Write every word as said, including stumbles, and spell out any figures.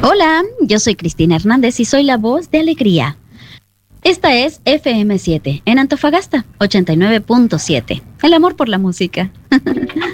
Hola, yo soy Cristina Hernández y soy la voz de Alegría. Esta es F M siete en Antofagasta, ochenta y nueve punto siete. El amor por la música.